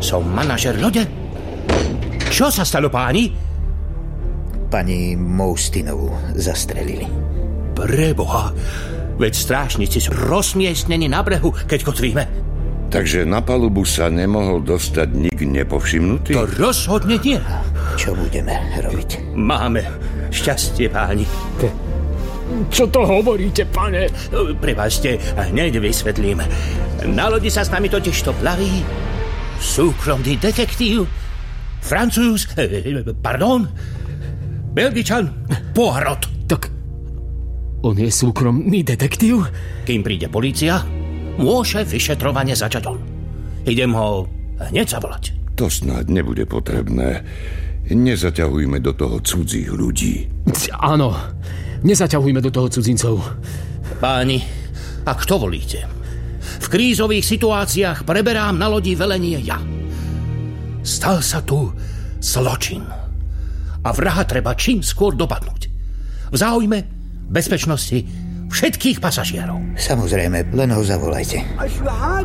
Som manažer lode. Čo sa stalo, páni? Pani Moustinovú zastrelili. Preboha, veď strážnici sú rozmiestnení na brehu, keď kotvíme. Takže na palubu sa nemohol dostať nik nepovšimnutý? To rozhodne nie. Čo budeme robiť? Máme šťastie, páni. Čo to hovoríte, pane? Prepáčte, hneď vysvetlím. Na lodi sa s nami totižto plaví súkromný detektív, Belgičan Poirot. Tak on je súkromný detektív? Kým príde polícia, môže vyšetrovanie začať on. Idem ho hneď zavolať. To snáď nebude potrebné. Nezaťahujme do toho cudzích ľudí. Áno, nezaťahujme do toho cudzincov. Páni, ak to volíte, v krízových situáciách preberám na lodi velenie ja. Stal sa tu zločin a vraha treba čím skôr dopadnúť. V záujme bezpečnosti všetkých pasažierov. Samozrejme, len ho zavolajte.